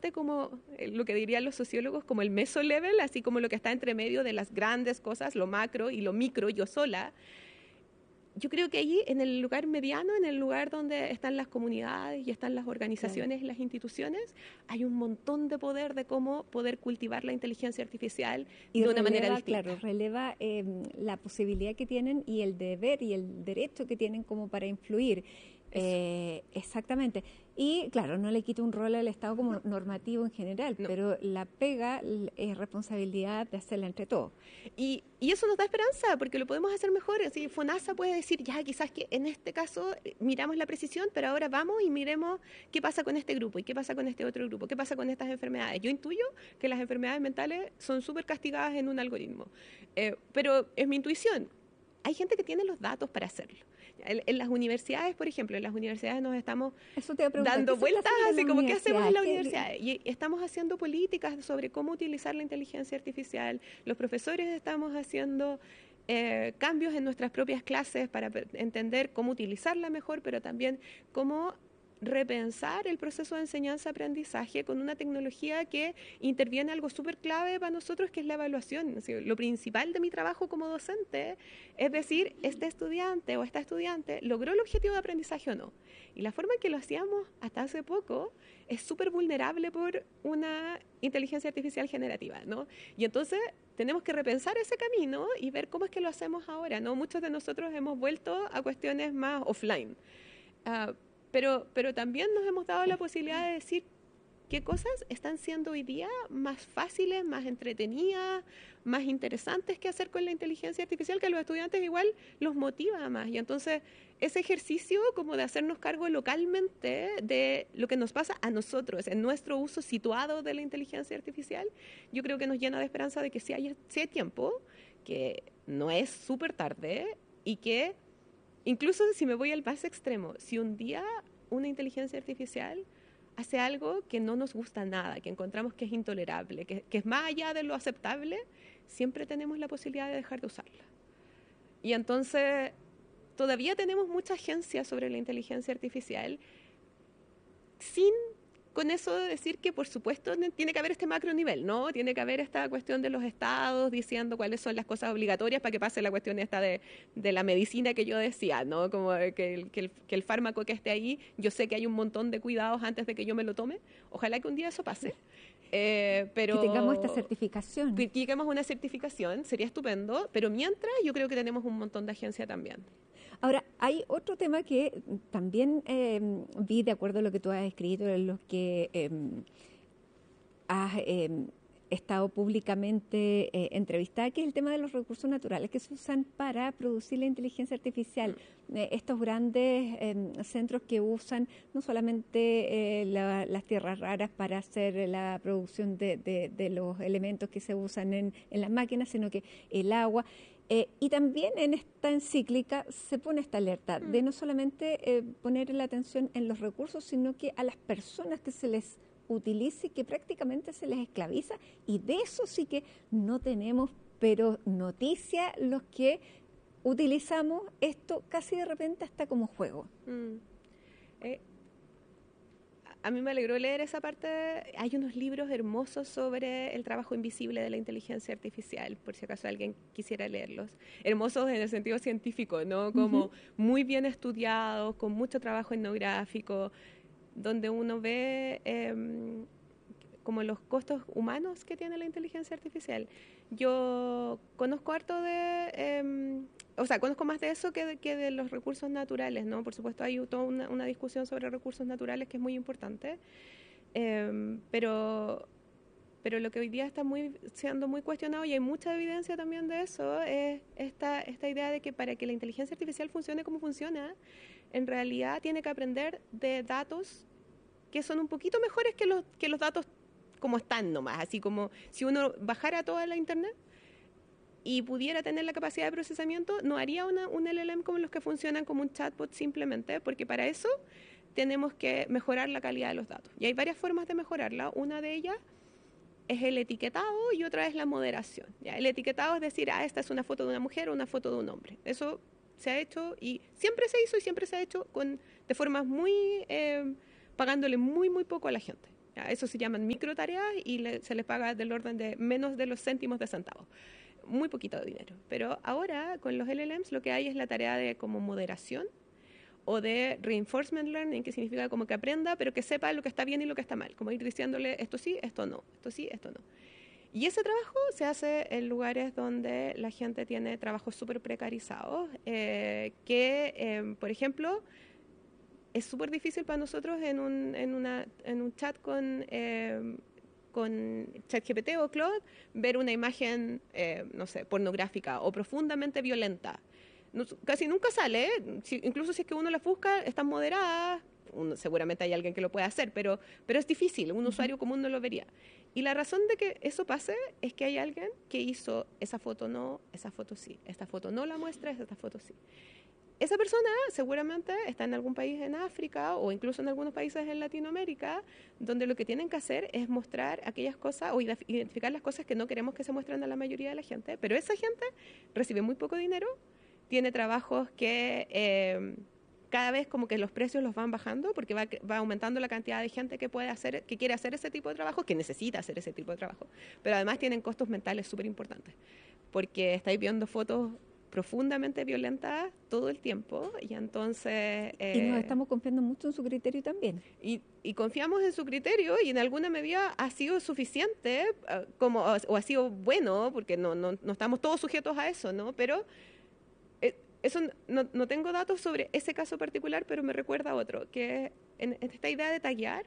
parte como lo que dirían los sociólogos como el meso-level, así como lo que está entre medio de las grandes cosas, lo macro y lo micro, yo sola. Yo creo que allí, en el lugar mediano, en el lugar donde están las comunidades y están las organizaciones y las instituciones, hay un montón de poder de cómo poder cultivar la inteligencia artificial de una manera distinta. Claro, releva la posibilidad que tienen y el deber y el derecho que tienen como para influir. Exactamente. Y claro, no le quita un rol al Estado como normativo en general, pero la pega es responsabilidad de hacerla entre todos. Y eso nos da esperanza, porque lo podemos hacer mejor. Así, FONASA puede decir, ya quizás que en este caso miramos la precisión, pero ahora vamos y miremos qué pasa con este grupo y qué pasa con este otro grupo, qué pasa con estas enfermedades. Yo intuyo que las enfermedades mentales son súper castigadas en un algoritmo, pero es mi intuición. Hay gente que tiene los datos para hacerlo. En las universidades, por ejemplo, en las universidades nos estamos dando vueltas así como qué hacemos en la universidad. Y estamos haciendo políticas sobre cómo utilizar la inteligencia artificial. Los profesores estamos haciendo cambios en nuestras propias clases para entender cómo utilizarla mejor, pero también cómo repensar el proceso de enseñanza-aprendizaje con una tecnología que interviene algo súper clave para nosotros, que es la evaluación. Lo principal de mi trabajo como docente es decir, este estudiante o esta estudiante logró el objetivo de aprendizaje o no. Y la forma en que lo hacíamos hasta hace poco es súper vulnerable por una inteligencia artificial generativa, ¿no? Y entonces tenemos que repensar ese camino y ver cómo es que lo hacemos ahora, ¿no? Muchos de nosotros hemos vuelto a cuestiones más offline. Pero también nos hemos dado la posibilidad de decir qué cosas están siendo hoy día más fáciles, más entretenidas, más interesantes que hacer con la inteligencia artificial, que a los estudiantes igual los motiva más. Y entonces ese ejercicio como de hacernos cargo localmente de lo que nos pasa a nosotros, en nuestro uso situado de la inteligencia artificial, yo creo que nos llena de esperanza de que sí hay tiempo, que no es súper tarde y que incluso si me voy al más extremo, si un día una inteligencia artificial hace algo que no nos gusta nada, que encontramos que es intolerable, que es más allá de lo aceptable, siempre tenemos la posibilidad de dejar de usarla. Y entonces todavía tenemos mucha agencia sobre la inteligencia artificial sin con eso de decir que por supuesto tiene que haber este macro nivel, ¿no? Tiene que haber esta cuestión de los estados diciendo cuáles son las cosas obligatorias para que pase la cuestión esta de la medicina que yo decía, ¿no? Como que el fármaco que esté ahí, yo sé que hay un montón de cuidados antes de que yo me lo tome. Ojalá que un día eso pase. Pero que tengamos esta certificación. Que tengamos una certificación, sería estupendo, pero mientras yo creo que tenemos un montón de agencia también. Ahora, hay otro tema que también vi, de acuerdo a lo que tú has escrito, en lo que has estado públicamente entrevistada, que es el tema de los recursos naturales que se usan para producir la inteligencia artificial. Estos grandes centros que usan no solamente las tierras raras para hacer la producción de los elementos que se usan en las máquinas, sino que el agua. Y también en esta encíclica se pone esta alerta de no solamente poner la atención en los recursos, sino que a las personas que se les utilice, que prácticamente se les esclaviza, y de eso sí que no tenemos, pero noticia los que utilizamos esto casi de repente hasta como juego. A mí me alegró leer esa parte. Hay unos libros hermosos sobre el trabajo invisible de la inteligencia artificial, por si acaso alguien quisiera leerlos. Hermosos en el sentido científico, ¿no? Como muy bien estudiados, con mucho trabajo etnográfico, donde uno ve como los costos humanos que tiene la inteligencia artificial. Yo conozco harto conozco más de eso que de los recursos naturales, ¿no? Por supuesto hay toda una discusión sobre recursos naturales que es muy importante, pero lo que hoy día está siendo muy cuestionado, y hay mucha evidencia también de eso, es esta idea de que para que la inteligencia artificial funcione como funciona, en realidad tiene que aprender de datos que son un poquito mejores que los datos como están nomás, así como si uno bajara toda la internet y pudiera tener la capacidad de procesamiento, no haría un LLM como los que funcionan como un chatbot simplemente, porque para eso tenemos que mejorar la calidad de los datos. Y hay varias formas de mejorarla. Una de ellas es el etiquetado y otra es la moderación. ¿Ya? El etiquetado es decir, esta es una foto de una mujer o una foto de un hombre. Eso se ha hecho y siempre se hizo y siempre se ha hecho de formas muy pagándole muy, muy poco a la gente. Eso se llaman microtareas y se les paga del orden de menos de los céntimos de centavos. Muy poquito de dinero. Pero ahora con los LLMs lo que hay es la tarea de como moderación o de reinforcement learning, que significa como que aprenda, pero que sepa lo que está bien y lo que está mal. Como ir diciéndole esto sí, esto no, esto sí, esto no. Y ese trabajo se hace en lugares donde la gente tiene trabajos súper precarizados, por ejemplo, es súper difícil para nosotros en un chat con ChatGPT o Claude ver una imagen, no sé, pornográfica o profundamente violenta. No, casi nunca sale, incluso si es que uno las busca, están moderadas, seguramente hay alguien que lo puede hacer, pero es difícil, un usuario común no lo vería. Y la razón de que eso pase es que hay alguien que hizo esa foto no, esa foto sí, esta foto no la muestra, esta foto sí. Esa persona seguramente está en algún país en África o incluso en algunos países en Latinoamérica, donde lo que tienen que hacer es mostrar aquellas cosas o identificar las cosas que no queremos que se muestren a la mayoría de la gente, pero esa gente recibe muy poco dinero, tiene trabajos que cada vez como que los precios los van bajando porque va aumentando la cantidad de gente que puede hacer, que quiere hacer ese tipo de trabajo, que necesita hacer ese tipo de trabajo, pero además tienen costos mentales súper importantes, porque estáis viendo fotos profundamente violentas todo el tiempo y entonces... y nos estamos confiando mucho en su criterio también. Y confiamos en su criterio y en alguna medida ha sido suficiente o ha sido bueno, porque no estamos todos sujetos a eso, ¿no? Pero eso no tengo datos sobre ese caso particular, pero me recuerda a otro, que en esta idea de taguear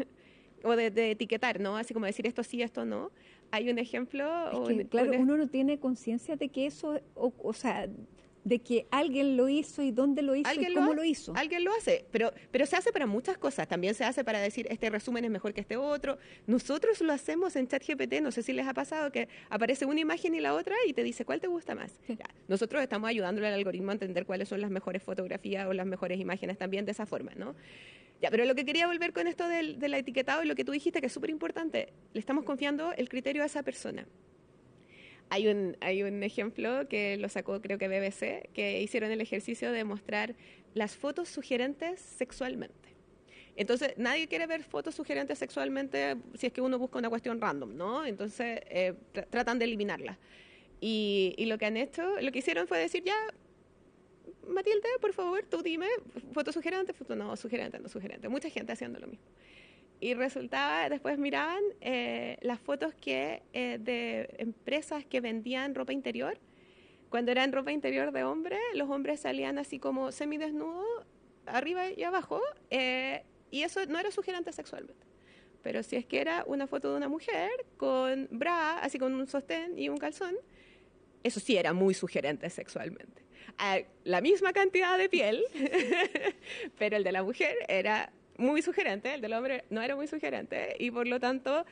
o de etiquetar, ¿no? Así como decir esto sí, esto no. Hay un ejemplo... Es que, claro, uno no tiene conciencia de que eso, o sea, de que alguien lo hizo y dónde lo hizo y cómo lo hizo. Alguien lo hace, pero se hace para muchas cosas. También se hace para decir, este resumen es mejor que este otro. Nosotros lo hacemos en ChatGPT, no sé si les ha pasado que aparece una imagen y la otra y te dice, ¿cuál te gusta más? Sí. Ya, nosotros estamos ayudándole al algoritmo a entender cuáles son las mejores fotografías o las mejores imágenes también de esa forma, ¿no? Ya, pero lo que quería volver con esto del etiquetado y lo que tú dijiste, que es súper importante, le estamos confiando el criterio a esa persona. Hay un ejemplo que lo sacó creo que BBC, que hicieron el ejercicio de mostrar las fotos sugerentes sexualmente. Entonces, nadie quiere ver fotos sugerentes sexualmente si es que uno busca una cuestión random, ¿no? Entonces, tratan de eliminarlas. Y lo que han hecho, lo que hicieron fue decir, ya, Matilde, por favor, tú dime, foto sugerente, foto no sugerente, no sugerente. Mucha gente haciendo lo mismo. Y resultaba, después miraban las fotos de empresas que vendían ropa interior. Cuando eran ropa interior de hombre, los hombres salían así como semidesnudos, arriba y abajo, y eso no era sugerente sexualmente. Pero si es que era una foto de una mujer con bra, así con un sostén y un calzón, eso sí era muy sugerente sexualmente. La misma cantidad de piel, pero el de la mujer era muy sugerente, el del hombre no era muy sugerente, y por lo tanto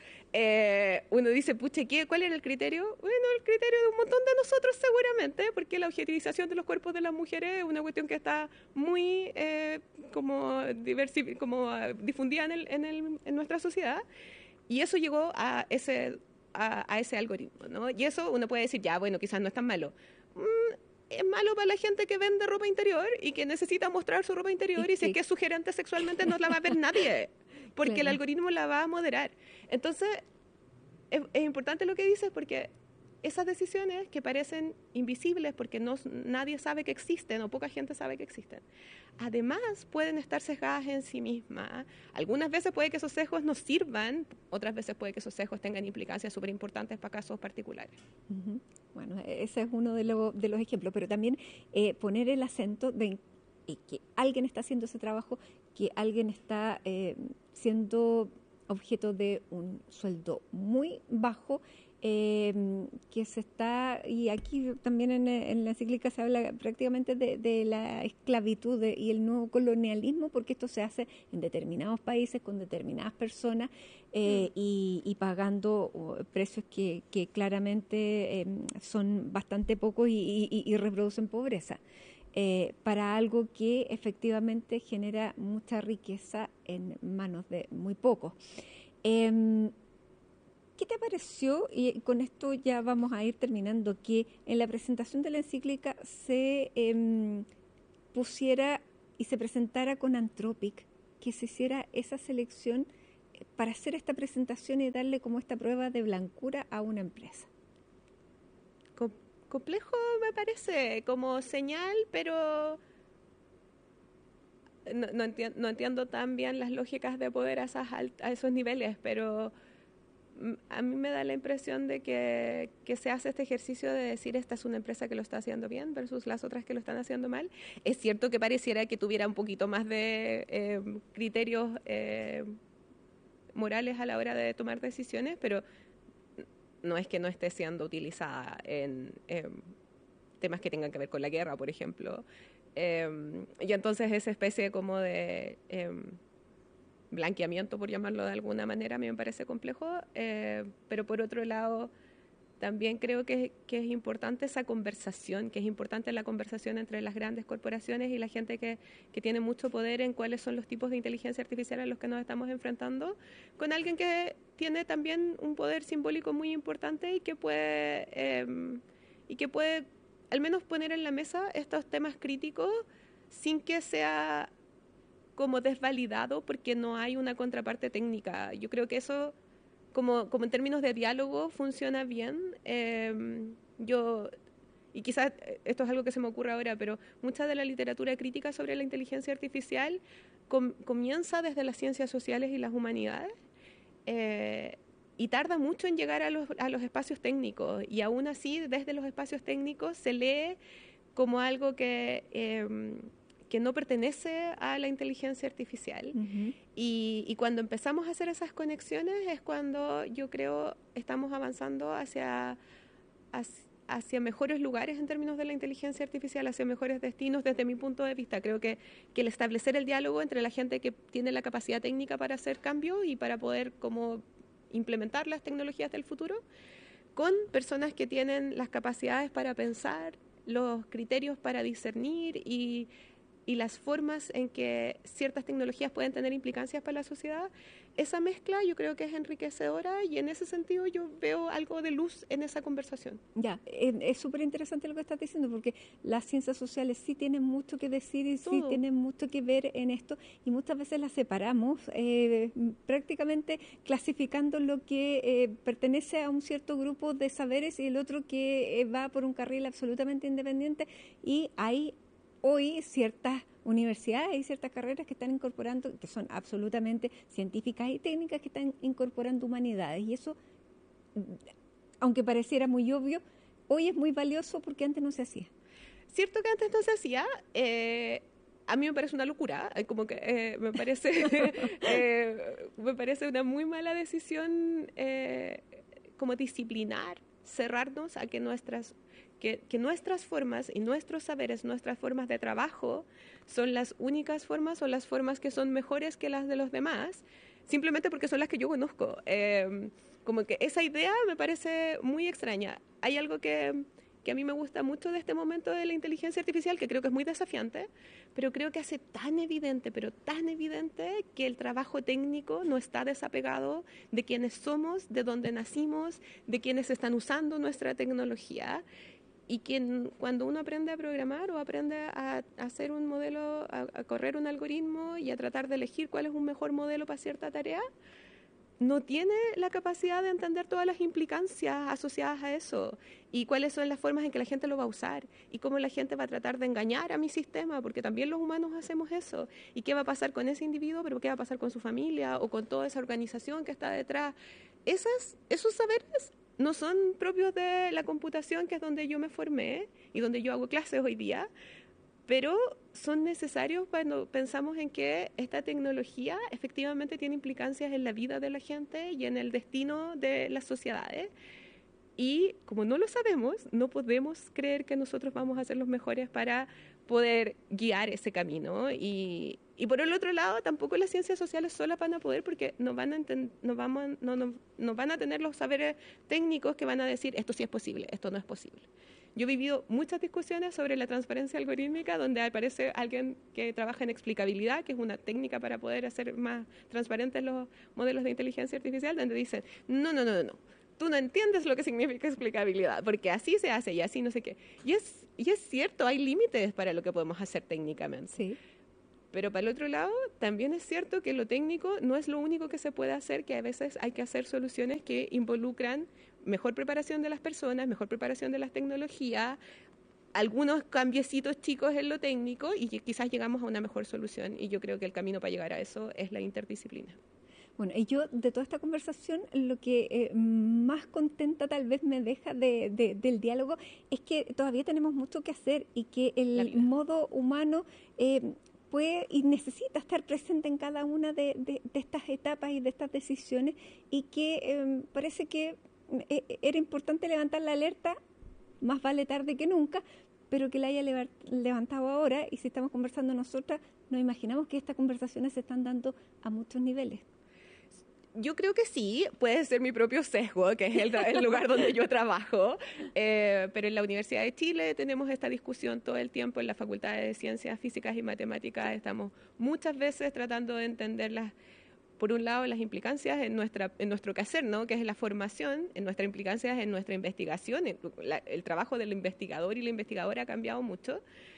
uno dice, pucha, ¿cuál era el criterio? Bueno, el criterio de un montón de nosotros seguramente, porque la objetivización de los cuerpos de las mujeres es una cuestión que está muy como difundida en nuestra sociedad, y eso llegó a ese algoritmo, ¿no? Y eso uno puede decir, ya, bueno, quizás no es tan malo. Es malo para la gente que vende ropa interior y que necesita mostrar su ropa interior y si es que es sugerente sexualmente no la va a ver nadie, porque claro, el algoritmo la va a moderar. Entonces, es importante lo que dices porque esas decisiones que parecen invisibles porque nadie sabe que existen o poca gente sabe que existen, además pueden estar sesgadas en sí mismas. Algunas veces puede que esos sesgos nos sirvan, otras veces puede que esos sesgos tengan implicancias súper importantes para casos particulares. Uh-huh. Bueno, ese es uno de los ejemplos, pero también poner el acento de que alguien está haciendo ese trabajo, que alguien está siendo objeto de un sueldo muy bajo, que se está, y aquí también en la encíclica se habla prácticamente de la esclavitud y el nuevo colonialismo, porque esto se hace en determinados países con determinadas personas y pagando precios que claramente son bastante pocos y reproducen pobreza. Para algo que efectivamente genera mucha riqueza en manos de muy pocos. ¿Qué te pareció, y con esto ya vamos a ir terminando, que en la presentación de la encíclica se pusiera y se presentara con Anthropic, que se hiciera esa selección para hacer esta presentación y darle como esta prueba de blancura a una empresa? Complejo me parece, como señal, pero no entiendo tan bien las lógicas de poder a esos niveles, pero a mí me da la impresión de que se hace este ejercicio de decir esta es una empresa que lo está haciendo bien versus las otras que lo están haciendo mal. Es cierto que pareciera que tuviera un poquito más de criterios morales a la hora de tomar decisiones, pero no es que no esté siendo utilizada en temas que tengan que ver con la guerra, por ejemplo. Y entonces esa especie como de blanqueamiento, por llamarlo de alguna manera, a mí me parece complejo, pero por otro lado también creo que es importante esa conversación, que es importante la conversación entre las grandes corporaciones y la gente que tiene mucho poder en cuáles son los tipos de inteligencia artificial a los que nos estamos enfrentando, con alguien que tiene también un poder simbólico muy importante y que puede al menos poner en la mesa estos temas críticos sin que sea como desvalidado porque no hay una contraparte técnica. Yo creo que eso, como en términos de diálogo, funciona bien. Y quizás esto es algo que se me ocurre ahora, pero mucha de la literatura crítica sobre la inteligencia artificial comienza desde las ciencias sociales y las humanidades y tarda mucho en llegar a los espacios técnicos. Y aún así, desde los espacios técnicos se lee como algo que no pertenece a la inteligencia artificial. Uh-huh. Y cuando empezamos a hacer esas conexiones es cuando yo creo estamos avanzando hacia mejores lugares en términos de la inteligencia artificial, hacia mejores destinos desde mi punto de vista. Creo que el establecer el diálogo entre la gente que tiene la capacidad técnica para hacer cambios y para poder como implementar las tecnologías del futuro, con personas que tienen las capacidades para pensar, los criterios para discernir y las formas en que ciertas tecnologías pueden tener implicancias para la sociedad, esa mezcla yo creo que es enriquecedora y en ese sentido yo veo algo de luz en esa conversación. Ya, es súper interesante lo que estás diciendo porque las ciencias sociales sí tienen mucho que decir y sí tienen mucho que ver en esto y muchas veces las separamos prácticamente clasificando lo que pertenece a un cierto grupo de saberes y el otro que va por un carril absolutamente independiente y hay hoy ciertas universidades y ciertas carreras que están incorporando, que son absolutamente científicas y técnicas, que están incorporando humanidades. Y eso, aunque pareciera muy obvio, hoy es muy valioso porque antes no se hacía. Cierto que antes no se hacía. A mí me parece una locura, como que me parece una muy mala decisión como disciplinar, cerrarnos a que nuestras formas y nuestros saberes, nuestras formas de trabajo son las únicas formas o las formas que son mejores que las de los demás, simplemente porque son las que yo conozco. Como que esa idea me parece muy extraña. Hay algo que a mí me gusta mucho de este momento de la inteligencia artificial, que creo que es muy desafiante, pero creo que hace tan evidente que el trabajo técnico no está desapegado de quienes somos, de dónde nacimos, de quienes están usando nuestra tecnología. Y cuando uno aprende a programar o aprende a hacer un modelo, a correr un algoritmo y a tratar de elegir cuál es un mejor modelo para cierta tarea, no tiene la capacidad de entender todas las implicancias asociadas a eso y cuáles son las formas en que la gente lo va a usar y cómo la gente va a tratar de engañar a mi sistema, porque también los humanos hacemos eso. ¿Y qué va a pasar con ese individuo, pero qué va a pasar con su familia o con toda esa organización que está detrás? Esos saberes no son propios de la computación, que es donde yo me formé y donde yo hago clases hoy día, pero son necesarios cuando pensamos en que esta tecnología efectivamente tiene implicancias en la vida de la gente y en el destino de las sociedades. Y como no lo sabemos, no podemos creer que nosotros vamos a ser los mejores para poder guiar ese camino. Y por el otro lado, tampoco las ciencias sociales solas van a poder, porque no van a tener los saberes técnicos que van a decir esto sí es posible, esto no es posible. Yo he vivido muchas discusiones sobre la transparencia algorítmica, donde aparece alguien que trabaja en explicabilidad, que es una técnica para poder hacer más transparentes los modelos de inteligencia artificial, donde dicen, no, tú no entiendes lo que significa explicabilidad, porque así se hace y así no sé qué. Y es cierto, hay límites para lo que podemos hacer técnicamente. Sí. Pero para el otro lado, también es cierto que lo técnico no es lo único que se puede hacer, que a veces hay que hacer soluciones que involucran mejor preparación de las personas, mejor preparación de las tecnologías, algunos cambiecitos chicos en lo técnico y quizás llegamos a una mejor solución. Y yo creo que el camino para llegar a eso es la interdisciplina. Bueno, y yo de toda esta conversación lo que más contenta tal vez me deja del diálogo es que todavía tenemos mucho que hacer y que el modo humano puede y necesita estar presente en cada una de estas etapas y de estas decisiones y que parece que era importante levantar la alerta, más vale tarde que nunca, pero que la haya levantado ahora y si estamos conversando nosotras, nos imaginamos que estas conversaciones se están dando a muchos niveles. Yo creo que sí, puede ser mi propio sesgo, que es el lugar donde yo trabajo, pero en la Universidad de Chile tenemos esta discusión todo el tiempo, en la Facultad de Ciencias Físicas y Matemáticas estamos muchas veces tratando de entender por un lado, las implicancias en nuestro quehacer, ¿no? Que es la formación, en nuestras implicancias en nuestra investigación, el trabajo del investigador y la investigadora ha cambiado mucho.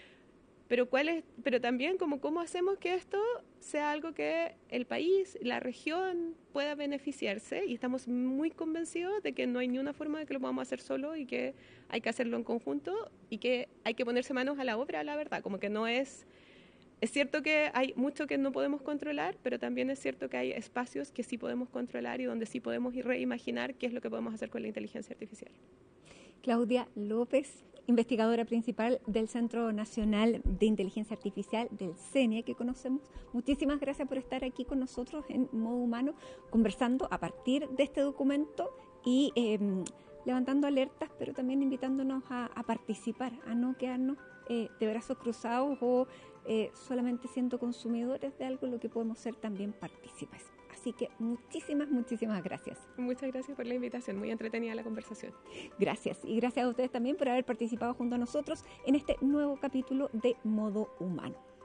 Pero también cómo hacemos que esto sea algo que el país, la región pueda beneficiarse y estamos muy convencidos de que no hay ni una forma de que lo podamos hacer solo y que hay que hacerlo en conjunto y que hay que ponerse manos a la obra, la verdad, como que no es cierto que hay mucho que no podemos controlar, pero también es cierto que hay espacios que sí podemos controlar y donde sí podemos reimaginar qué es lo que podemos hacer con la inteligencia artificial. Claudia López, investigadora principal del Centro Nacional de Inteligencia Artificial del CENIE, que conocemos. Muchísimas gracias por estar aquí con nosotros en Modo Humano, conversando a partir de este documento y levantando alertas, pero también invitándonos a participar, a no quedarnos de brazos cruzados o solamente siendo consumidores de algo, lo que podemos ser también partícipes. Así que muchísimas gracias. Muchas gracias por la invitación, muy entretenida la conversación. Gracias, y gracias a ustedes también por haber participado junto a nosotros en este nuevo capítulo de Modo Humano.